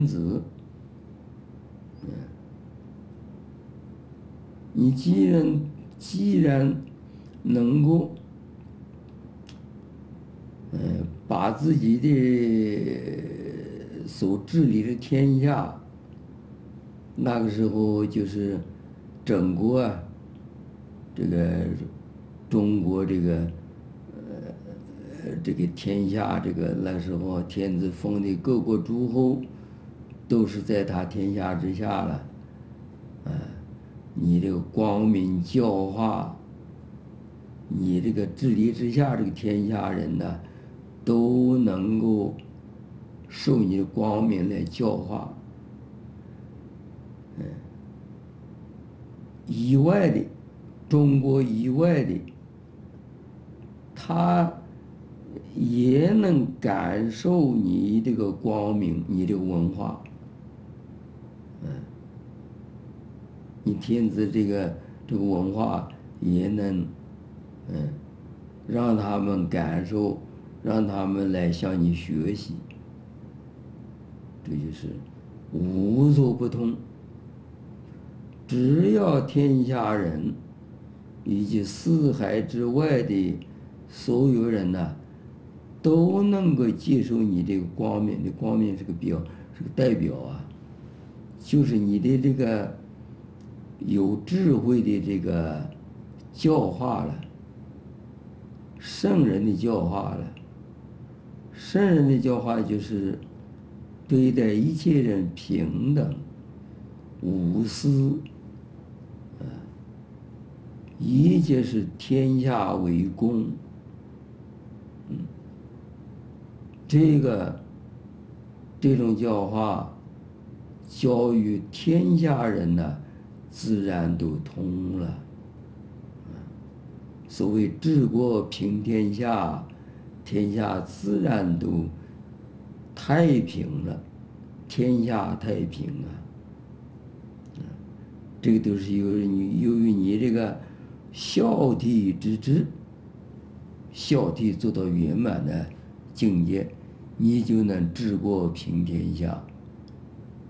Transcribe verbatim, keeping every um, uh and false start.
子，你既然既然能够，呃，把自己的所治理的天下，那个时候就是整个啊，这个中国这个呃这个天下，这个那时候天子封的各国诸侯，都是在他天下之下了。啊，你这个光明教化，你这个治理之下，这个天下人呢，都能够受你的光明来教化。嗯，以外的，中国以外的，他也能感受你这个光明，你这个文化。嗯，你天子这个这个文化也能，嗯，让他们感受，让他们来向你学习。这就是无所不通。只要天下人以及四海之外的所有人呢，都能够接受你这个光明的光明，是个表，是个代表啊，就是你的这个有智慧的这个教化了，圣人的教化了。圣人的教化就是对待一切人平等、无私，啊，一切是天下为公。嗯，这个这种教化，教育天下人呢，自然都通了。所谓治国平天下，天下自然都太平了，天下太平啊！这个都是由于你由于你这个孝悌之志，孝悌做到圆满的境界，你就能治国平天下。